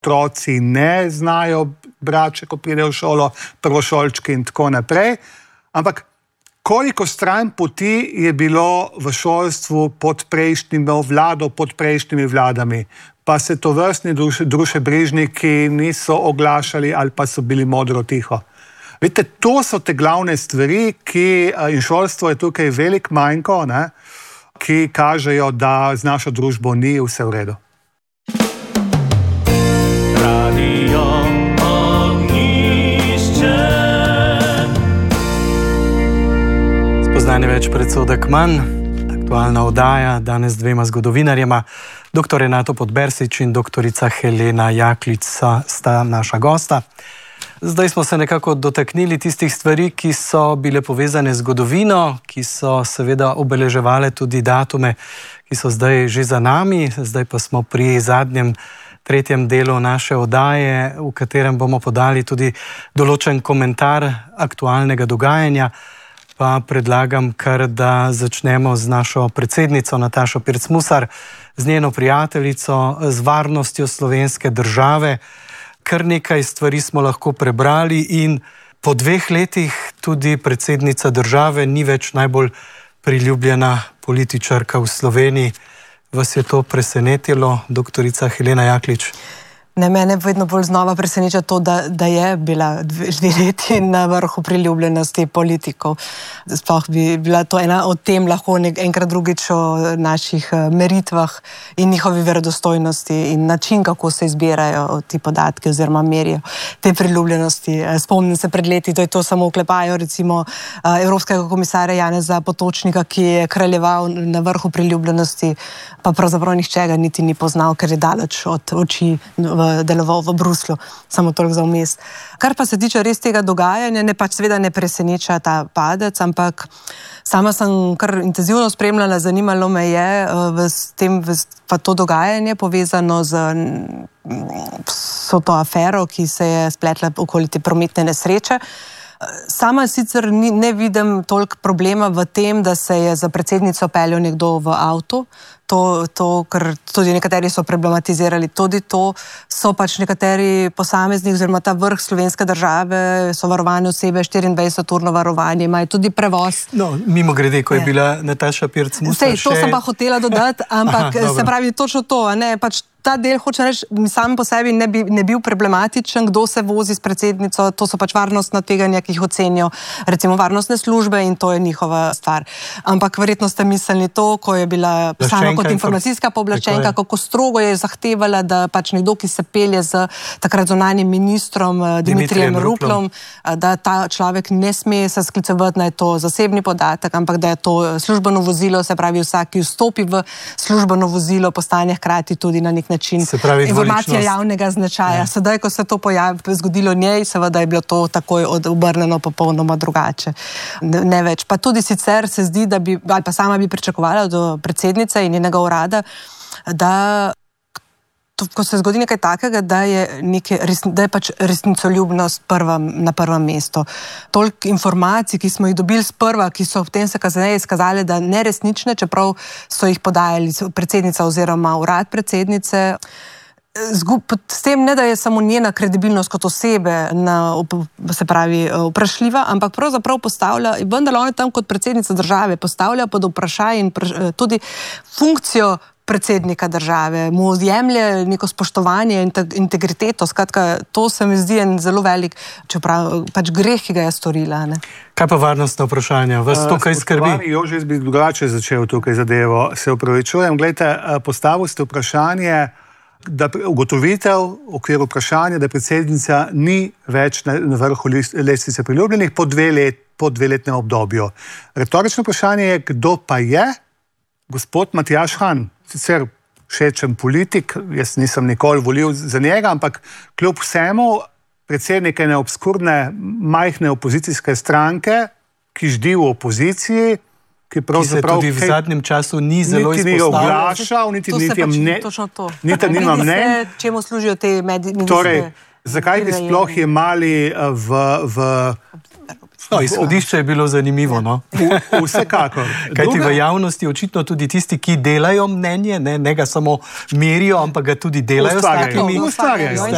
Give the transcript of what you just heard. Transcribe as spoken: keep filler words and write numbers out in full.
otroci ne znajo brati, ko pridejo v šolo, prvošolčki in tako naprej. Ampak koliko stran poti je bilo v šolstvu pod prejšnjimi vlado, pod prejšnjimi vladami, pa se to vrstni družbebrižniki niso oglašali ali pa so bili modro tiho. Vidite, to so te glavne stvari, ki, in šolstvo je tukaj velik manjko, ne, ki kažejo, da z našo družbo ni vse v redu. Radio Ognjišče. Spoznanje več, predsodek manj. Aktualna oddaja danes dvema zgodovinarjema, doktor Renato Podbersič in doktorica Helena Jaklič sta naša gosta. Zdaj smo se nekako dotaknili tistih stvari, ki so bile povezane z zgodovino, ki so seveda obeleževale tudi datume, ki so zdaj že za nami. Zdaj pa smo pri zadnjem, tretjem delu naše oddaje, v katerem bomo podali tudi določen komentar aktualnega dogajanja. Pa predlagam kar, da začnemo z našo predsednico Natašo Pirc Musar, z njeno prijateljico, z varnostjo slovenske države. Kar nekaj stvari smo lahko prebrali in po dveh letih tudi predsednica države ni več najbolj priljubljena političarka v Sloveniji. Vas je to presenetilo, doktorica Helena Jaklič? Ne, mene vedno bolj znova preseneča to, da, da je bila dve, dve leti na vrhu priljubljenosti politikov. Sploh bi bila to ena od tem lahko nek, enkrat drugič o naših meritvah in njihovi verodostojnosti in način, kako se izbirajo ti podatki oziroma merijo te priljubljenosti. Spomnim se pred leti, to je to samo oklepajo, recimo Evropskega komisarja Janeza Potočnika, ki je kraljeval na vrhu priljubljenosti, pa pravzaprav nihče ga niti ni poznal, ker je daleč od oči deloval v Bruslju, samo toliko za vmes. Kar pa se tiče res tega dogajanja, ne pač seveda ne preseneča ta padec, ampak sama sem kar intenzivno spremljala, zanimalo me je v tem, v, pa to dogajanje povezano z so to afero, ki se je spletla okoli te prometne nesreče. Sama sicer ni, ne vidim toliko problema v tem, da se je za predsednico peljal nekdo v avtu. To, to, ker tudi nekateri so problematizirali, tudi to so pač nekateri posamezniki, oziroma ta vrh slovenske države, so varovane osebe, štiriindvajseturno varovanje, imajo tudi prevoz. No, mimo grede, ko je bila Nataša Pirc Musar še... To sem pa hotela dodati, ampak Aha, se pravi točno to, ne, pač ta del, hoče reči, sam po sebi ne bi ne bil problematičen, kdo se vozi s predsednico, to so pač varnostna tveganja, ki jih ocenijo, recimo varnostne službe in to je njihova stvar. Ampak verjetno ste mislili to, ko je bila sama kot informacijska pooblaščenka, kako strogo je zahtevala, da pač nekdo, ki se pelje z takrat zunanjim ministrom Dimitrijem Ruplom, da ta človek ne sme se sklicevati, da je to zasebni podatek, ampak da je to službeno vozilo, se pravi vsak, ki vstopi v službeno vozilo, postane hkrati tudi na nek način informacija javnega značaja. Ja. Sedaj, ko se to pojavi, zgodilo njej, seveda je bilo to takoj obrneno popolnoma drugače. Ne, ne več. Pa tudi sicer se zdi, da bi, ali pa sama bi pričakovala do predsednice in njenega urada, da to, ko se zgodi nekaj takega, da je, neke, da je pač resnicoljubnost prva, na prvem mestu. Toliko informacij, ki smo jih dobili sprva, ki so v tem se kasneje izkazali, da neresnične, čeprav so jih podajali predsednica oziroma urad predsednice. S tem ne, da je samo njena kredibilnost kot osebe na, se pravi, vprašljiva, ampak pravzaprav postavlja, vendar ona tam kot predsednica države postavlja pod vprašaj in tudi funkcijo predsednika države, mu jemlje neko spoštovanje in integriteto, skratka, to se mi zdi en zelo velik, čeprav pač greh, ki ga je storila. Ne? Kaj pa varnostno vprašanje? Vas to kaj skrbi? Spoštovani Jože, jaz bi drugače začel tukaj zadevo. Se opravičujem, gledajte, postavil ste vprašanje, da ugotovitev v okviru vprašanja, da predsednica ni več na, na vrhu lestvice priljubljenih po, dve let, po dveletnem obdobju. Retorično vprašanje je, kdo pa je gospod Matjaž Han. Sicer všečen politik, jaz nisem nikoli volil za njega, ampak kljub vsemu predsednik ene obskurne, majhne opozicijske stranke, ki ždi v opoziciji, ki, ki se tudi v zadnjem času ni zelo izpostavljal. Niti ni oglašal, niti ni nima mnenj. Čemu služijo te medijske... Torej, zakaj bi sploh jemali v... v No, izhodišče je bilo zanimivo, no? Vsekakor. Kajti v javnosti očitno tudi tisti, ki delajo mnenje, ne, ne ga samo merijo, ampak ga tudi delajo s takimi... Ustvarjajo.